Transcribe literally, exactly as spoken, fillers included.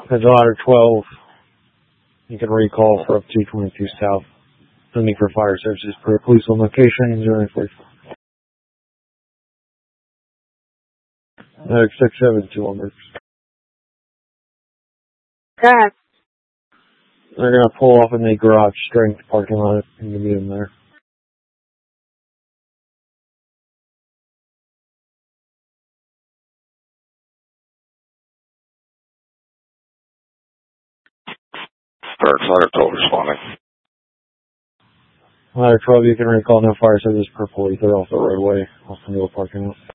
That's ladder twelve. You can recall for up to twenty-two South. Sending for fire services per police on location. zero nine four four. Uh, six seven two onwards. Good. They're going to pull off in the garage strength parking lot and meet them there. Barracks ladder twelve responding. Ladder twelve, you can recall no fire services per police. They're off the roadway, off the middle parking lot.